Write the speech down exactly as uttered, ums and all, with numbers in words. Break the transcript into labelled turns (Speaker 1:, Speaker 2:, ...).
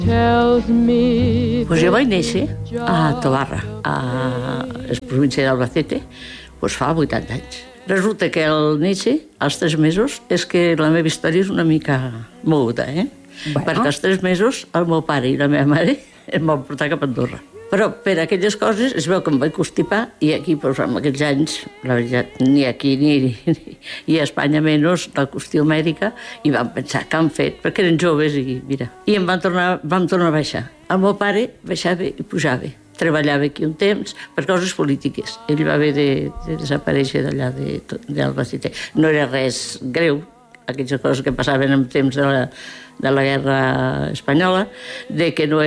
Speaker 1: Pues jo vaig néixer a Tobarra, a la província d'Albacete, pues fa vuitanta anys. Resulta que al néixer, als tres mesos, és que la meva història és una mica moguda, eh? Bueno. Perquè als tres mesos el meu pare i la meva mare em van portar cap a Andorra. Però per aquelles coses es veu que em vaig constipar i aquí, doncs, en aquells anys, la veritat, ni aquí ni, ni i a Espanya menys, la qüestió mèdica, i vam pensar què han fet, perquè eren joves i mira. I em van tornar, vam tornar a baixar. El meu pare baixava i pujava. Treballava aquí un temps per coses polítiques. Ell va haver de, de desaparèixer d'allà d'Albacete. No era res greu, aquelles coses que passaven en temps de la, de la guerra espanyola, de que no